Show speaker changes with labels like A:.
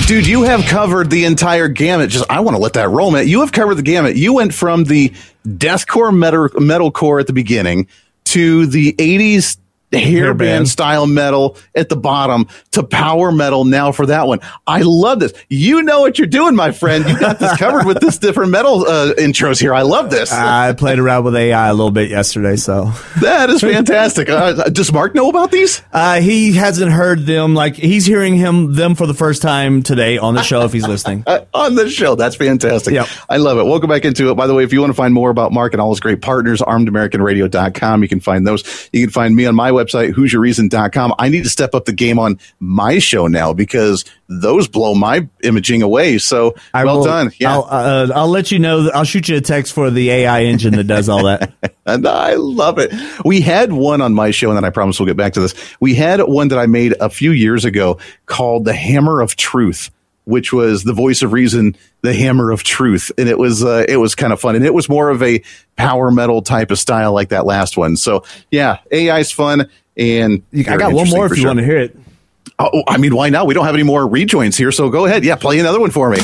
A: Dude, you have covered the entire gamut. I want to let that roll, man. You have covered the gamut. You went from the deathcore metalcore at the beginning to the 80s hairband style metal at the bottom to power metal now for that one. I love this. You know what you're doing, my friend. You got this covered with this different metal intros here. I love this.
B: I played around with AI a little bit yesterday, so
A: that is fantastic. Does Mark know about these?
B: He hasn't heard them. Like, he's hearing them for the first time today on the show if he's listening.
A: On the show. That's fantastic.
B: Yep.
A: I love it. Welcome back into it. By the way, if you want to find more about Mark and all his great partners, armedamericanradio.com. You can find those. You can find me on my website, who'syourreason.com. I need to step up the game on my show now because those blow my imaging away. So well done. Yeah.
B: I'll let you know. I'll shoot you a text for the AI engine that does all that.
A: And I love it. We had one on my show, and then I promise we'll get back to this. We had one that I made a few years ago called The Hammer of Truth, which was the voice of reason, the hammer of truth. And it was kind of fun. And it was more of a power metal type of style like that last one. So yeah, AI's fun. And
B: I got one more if you want to hear it.
A: Oh, I mean, why not? We don't have any more rejoins here. So go ahead. Yeah. Play another one for me.